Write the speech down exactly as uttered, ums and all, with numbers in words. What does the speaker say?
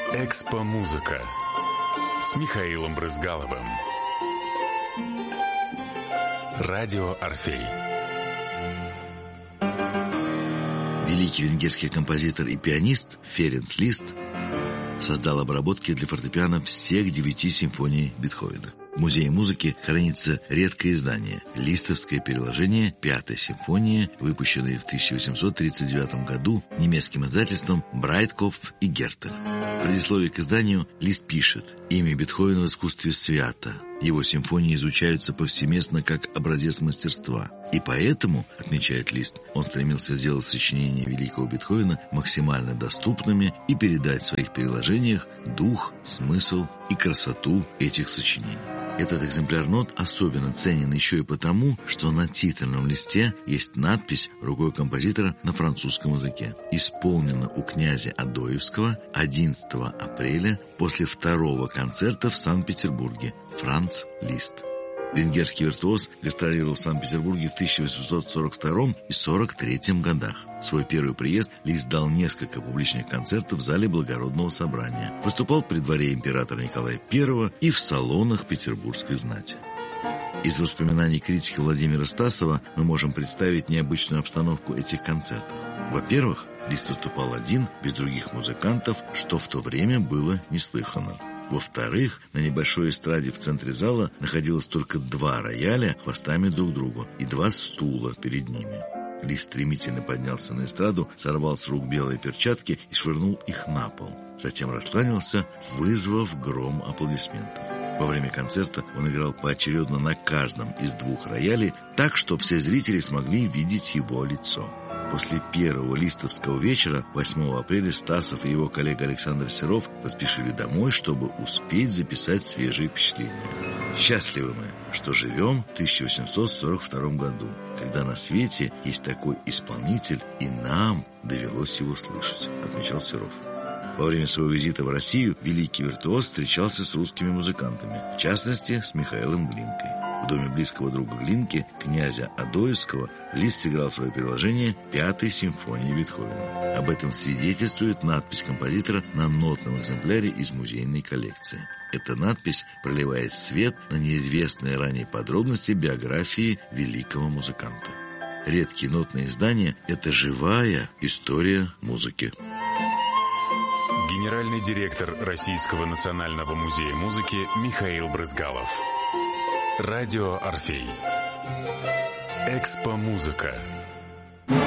Экспо-музыка с Михаилом Брызгаловым. Радио «Орфей». Великий венгерский композитор и пианист Ференц Лист создал обработки для фортепиано всех девяти симфоний Бетховена. В Музее музыки хранится редкое издание – листовское переложение «Пятой симфонии», выпущенное в тысяча восемьсот тридцать девятом году немецким издательством Брайткопф и Гертер. В предисловии к изданию Лист пишет: «Имя Бетховена в искусстве свято. Его симфонии изучаются повсеместно как образец мастерства. И поэтому, отмечает Лист, он стремился сделать сочинения великого Бетховена максимально доступными и передать в своих переложениях дух, смысл и красоту этих сочинений». Этот экземпляр нот особенно ценен еще и потому, что на титульном листе есть надпись рукой композитора на французском языке. Исполнено у князя Адоевского одиннадцатого апреля после второго концерта в Санкт-Петербурге. Франц Лист. Венгерский виртуоз гастролировал в Санкт-Петербурге в тысяча восемьсот сорок втором и сорок третьем годах. В свой первый приезд Лист дал несколько публичных концертов в зале Благородного собрания. Выступал при дворе императора Николая Первого и в салонах петербургской знати. Из воспоминаний критика Владимира Стасова мы можем представить необычную обстановку этих концертов. Во-первых, Лист выступал один, без других музыкантов, что в то время было неслыханно. Во-вторых, на небольшой эстраде в центре зала находилось только два рояля хвостами друг к другу и два стула перед ними. Лист стремительно поднялся на эстраду, сорвал с рук белые перчатки и швырнул их на пол. Затем раскланялся, вызвав гром аплодисментов. Во время концерта он играл поочередно на каждом из двух роялей, так что все зрители смогли видеть его лицо. После первого листовского вечера, восьмого апреля, Стасов и его коллега Александр Серов поспешили домой, чтобы успеть записать свежие впечатления. Счастливы мы, что живем в тысяча восемьсот сорок втором году, когда на свете есть такой исполнитель, и нам довелось его слышать, отмечал Серов. Во время своего визита в Россию великий виртуоз встречался с русскими музыкантами, в частности, с Михаилом Глинкой. В доме близкого друга Глинки, князя Адоевского, Лист сыграл свое переложение «Пятой симфонии Бетховена». Об этом свидетельствует надпись композитора на нотном экземпляре из музейной коллекции. Эта надпись проливает свет на неизвестные ранее подробности биографии великого музыканта. Редкие нотные издания – это живая история музыки. Генеральный директор Российского национального музея музыки Михаил Брызгалов. Радио «Орфей». Экспо-музыка.